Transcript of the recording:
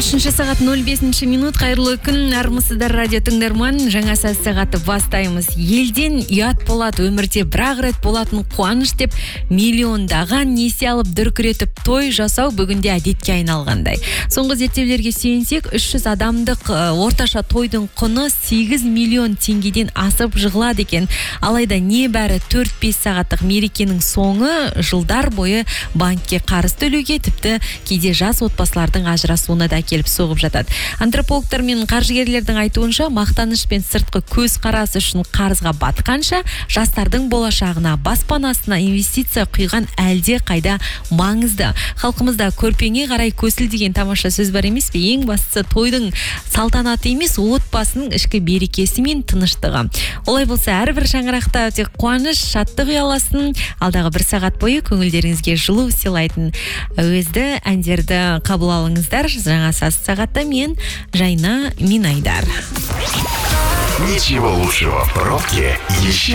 13 сағат 05 минут. Қайырлы күн, армысыздар радио тыңдарман. Жаңа сағатты бастаймыз. Елден ұят болады, өмірде бір рет болатын қуаныш деп миллиондаған несие алып дүркіретіп той жасау бүгінде әдетке айналғандай. Соңғы зерттеулерге сүйенсек, 300 адамдық орташа тойдың құны 8 миллион теңгеден асып жығылады екен. Алайда небәрі 4-5 сағаттық мерекенің соңы жылдар бойы банкке қарыз төлеуге, тіпті кейде жас отбасылардың ажырасуына да келіп соғып жатады. Антропологтар мен қаржыгерлердің айтуынша, мақтаныш пен сыртқы көз қарасы үшін қарызға батқанша, жастардың болашағына, баспанасына инвестиция құйған әлде қайда маңызды. Халқымызда көрпеңе қарай көсіл деген тамаша сөз бар емес пе? Ең бастысы тойдың салтанаты емес, отбасының ішкі берекесі мен тыныштығы. Олай болса, әрбір шаңырақта тек қуаныш, шаттық ұяласын. Алдағы бір сағат бойы көңілдеріңізге жылу сыйлайтын өзді әндерді қабыл алыңыздар. Жаңа сағатта мен Жайна Минайдар. Ничего лучшего в пробке еще